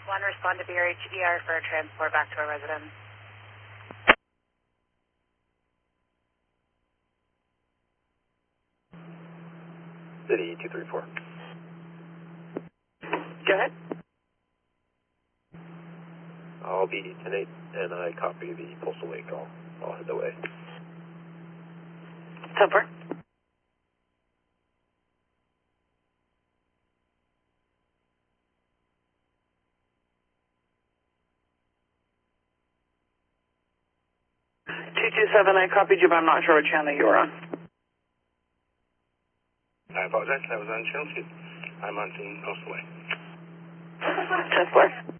1, respond to BRHER for a transport back to a residence. City 234. Go ahead. I'll be 10-8, and I copy the postal wake call. I'll head the way. 10-4. I copied you, but I'm not sure what channel you were on. I apologize. I was on channel 2. I'm on scene postal way. 10-4.